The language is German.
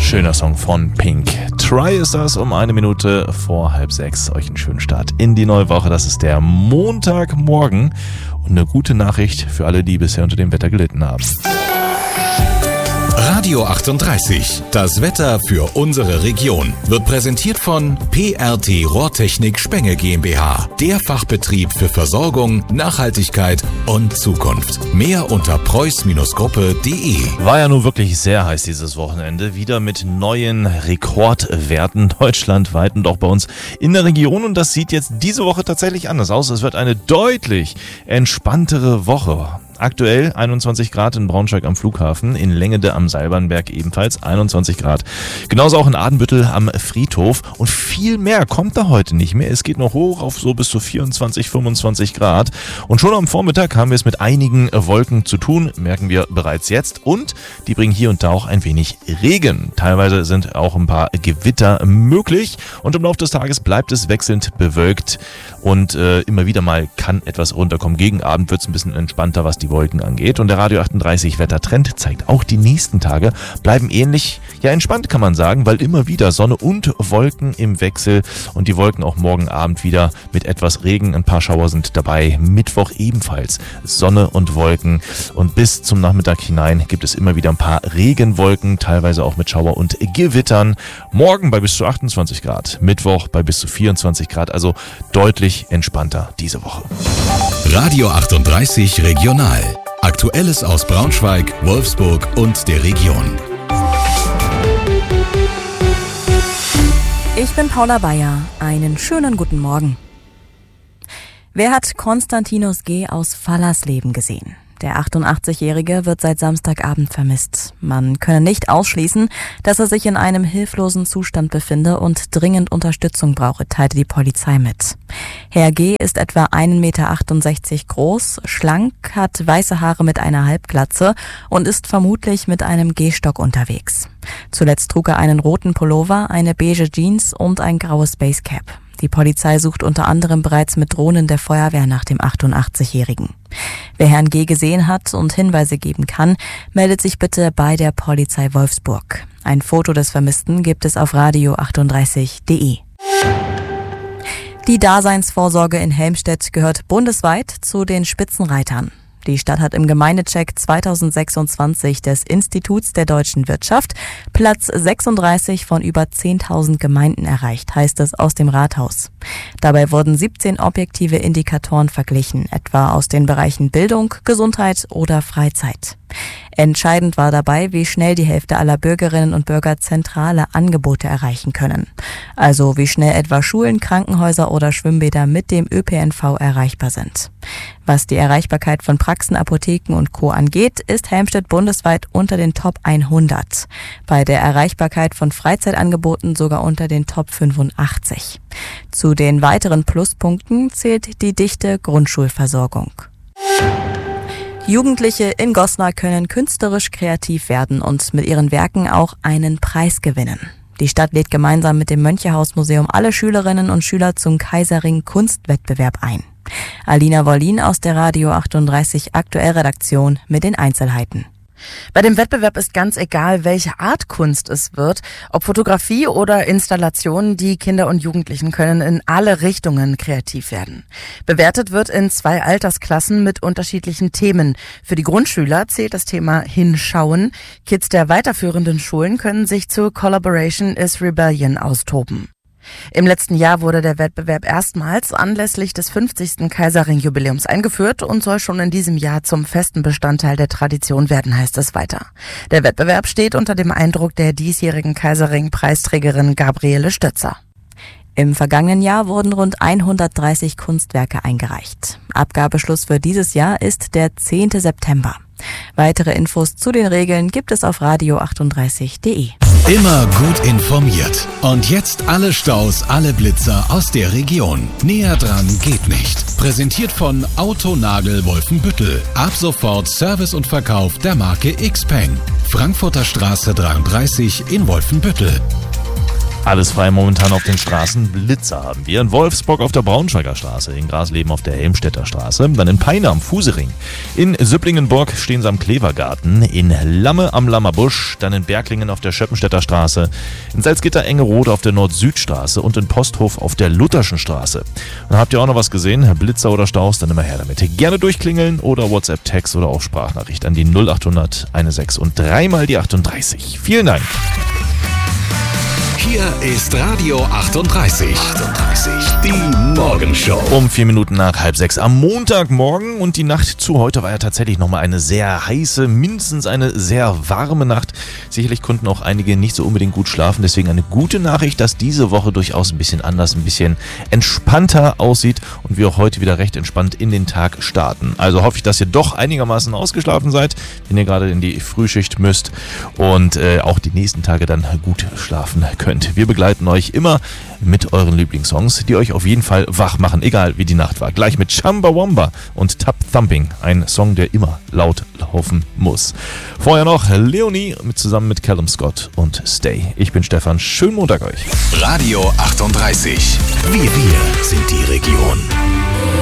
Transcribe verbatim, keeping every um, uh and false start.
Schöner Song von Pink. Try ist das um eine Minute vor halb sechs. Euch einen schönen Start in die neue Woche. Das ist der Montagmorgen und eine gute Nachricht für alle, die bisher unter dem Wetter gelitten haben. Radio achtunddreißig, das Wetter für unsere Region, wird präsentiert von P R T Rohrtechnik Spenge GmbH, der Fachbetrieb für Versorgung, Nachhaltigkeit und Zukunft. Mehr unter preuß Gruppe punkt de. War ja nun wirklich sehr heiß dieses Wochenende, wieder mit neuen Rekordwerten deutschlandweit und auch bei uns in der Region, und das sieht jetzt diese Woche tatsächlich anders aus. Es wird eine deutlich entspanntere Woche. Aktuell einundzwanzig Grad in Braunschweig am Flughafen, in Längede am Seilbahnberg ebenfalls einundzwanzig Grad. Genauso auch in Adenbüttel am Friedhof, und viel mehr kommt da heute nicht mehr. Es geht noch hoch auf so bis zu vierundzwanzig, fünfundzwanzig Grad, und schon am Vormittag haben wir es mit einigen Wolken zu tun, merken wir bereits jetzt, und die bringen hier und da auch ein wenig Regen. Teilweise sind auch ein paar Gewitter möglich, und im Laufe des Tages bleibt es wechselnd bewölkt und äh, immer wieder mal kann etwas runterkommen. Gegen Abend wird es ein bisschen entspannter, was die Wolken angeht, und der Radio achtunddreißig Wettertrend zeigt, auch die nächsten Tage bleiben ähnlich, ja entspannt kann man sagen, weil immer wieder Sonne und Wolken im Wechsel, und die Wolken auch morgen Abend wieder mit etwas Regen, ein paar Schauer sind dabei. Mittwoch ebenfalls Sonne und Wolken, und bis zum Nachmittag hinein gibt es immer wieder ein paar Regenwolken, teilweise auch mit Schauer und Gewittern. Morgen bei bis zu achtundzwanzig Grad, Mittwoch bei bis zu vierundzwanzig Grad, also deutlich entspannter diese Woche. Radio achtunddreißig Regional. Aktuelles aus Braunschweig, Wolfsburg und der Region. Ich bin Paula Bayer. Einen schönen guten Morgen. Wer hat Konstantinos G. aus Fallersleben gesehen? Der achtundachtzigjährige wird seit Samstagabend vermisst. Man könne nicht ausschließen, dass er sich in einem hilflosen Zustand befinde und dringend Unterstützung brauche, teilte die Polizei mit. Herr G. ist etwa ein Meter achtundsechzig groß, schlank, hat weiße Haare mit einer Halbglatze und ist vermutlich mit einem Gehstock unterwegs. Zuletzt trug er einen roten Pullover, eine beige Jeans und ein graues Basecap. Die Polizei sucht unter anderem bereits mit Drohnen der Feuerwehr nach dem achtundachtzigjährigen. Wer Herrn G. gesehen hat und Hinweise geben kann, meldet sich bitte bei der Polizei Wolfsburg. Ein Foto des Vermissten gibt es auf radio achtunddreißig punkt de. Die Daseinsvorsorge in Helmstedt gehört bundesweit zu den Spitzenreitern. Die Stadt hat im Gemeindecheck zweitausendsechsundzwanzig des Instituts der deutschen Wirtschaft Platz sechsunddreißig von über zehntausend Gemeinden erreicht, heißt es aus dem Rathaus. Dabei wurden siebzehn objektive Indikatoren verglichen, etwa aus den Bereichen Bildung, Gesundheit oder Freizeit. Entscheidend war dabei, wie schnell die Hälfte aller Bürgerinnen und Bürger zentrale Angebote erreichen können. Also wie schnell etwa Schulen, Krankenhäuser oder Schwimmbäder mit dem Ö P N V erreichbar sind. Was die Erreichbarkeit von Praxen, Apotheken und Co. angeht, ist Helmstedt bundesweit unter den Top hundert. Bei der Erreichbarkeit von Freizeitangeboten sogar unter den Top fünfundachtzig. Zu den weiteren Pluspunkten zählt die dichte Grundschulversorgung. Jugendliche in Goslar können künstlerisch kreativ werden und mit ihren Werken auch einen Preis gewinnen. Die Stadt lädt gemeinsam mit dem Mönchehaus-Museum alle Schülerinnen und Schüler zum Kaiserring Kunstwettbewerb ein. Alina Wollin aus der Radio achtunddreißig Aktuell-Redaktion mit den Einzelheiten. Bei dem Wettbewerb ist ganz egal, welche Art Kunst es wird, ob Fotografie oder Installationen, die Kinder und Jugendlichen können in alle Richtungen kreativ werden. Bewertet wird in zwei Altersklassen mit unterschiedlichen Themen. Für die Grundschüler zählt das Thema Hinschauen. Kids der weiterführenden Schulen können sich zu Collaboration is Rebellion austoben. Im letzten Jahr wurde der Wettbewerb erstmals anlässlich des fünfzigsten Kaiserring-Jubiläums eingeführt und soll schon in diesem Jahr zum festen Bestandteil der Tradition werden, heißt es weiter. Der Wettbewerb steht unter dem Eindruck der diesjährigen Kaiserring-Preisträgerin Gabriele Stötzer. Im vergangenen Jahr wurden rund hundertdreißig Kunstwerke eingereicht. Abgabeschluss für dieses Jahr ist der zehnten September. Weitere Infos zu den Regeln gibt es auf radio achtunddreißig punkt de. Immer gut informiert. Und jetzt alle Staus, alle Blitzer aus der Region. Näher dran geht nicht. Präsentiert von Autonagel Wolfenbüttel. Ab sofort Service und Verkauf der Marke Xpeng. Frankfurter Straße dreiunddreißig in Wolfenbüttel. Alles frei momentan auf den Straßen. Blitzer haben wir. In Wolfsburg auf der Braunschweiger Straße, in Grasleben auf der Helmstedter Straße, dann in Peine am Fusering. In Süpplingenburg stehen sie am Klevergarten, in Lamme am Lammerbusch, dann in Berglingen auf der Schöppenstädter Straße, in Salzgitter-Engerode auf der Nord-Süd-Straße und in Posthof auf der Lutherschen Straße. Und habt ihr auch noch was gesehen? Blitzer oder Staus? Dann immer her damit. Gerne durchklingeln oder WhatsApp-Text oder auch Sprachnachricht an die null achthundert sechzehn und dreimal die achtunddreißig. Vielen Dank. Hier ist Radio achtunddreißig. achtunddreißig, die Morgenshow. Um vier Minuten nach halb sechs am Montagmorgen und die Nacht zu heute war ja tatsächlich nochmal eine sehr heiße, mindestens eine sehr warme Nacht. Sicherlich konnten auch einige nicht so unbedingt gut schlafen, deswegen eine gute Nachricht, dass diese Woche durchaus ein bisschen anders, ein bisschen entspannter aussieht und wir auch heute wieder recht entspannt in den Tag starten. Also hoffe ich, dass ihr doch einigermaßen ausgeschlafen seid, wenn ihr gerade in die Frühschicht müsst und äh, auch die nächsten Tage dann gut schlafen könnt. Wir begleiten euch immer mit euren Lieblingssongs, die euch auf jeden Fall wach machen, egal wie die Nacht war. Gleich mit Chumbawamba und Tap Thumping, ein Song, der immer laut laufen muss. Vorher noch Leonie mit, zusammen mit Callum Scott und Stay. Ich bin Stefan, schönen Montag euch. Radio achtunddreißig, wir wir.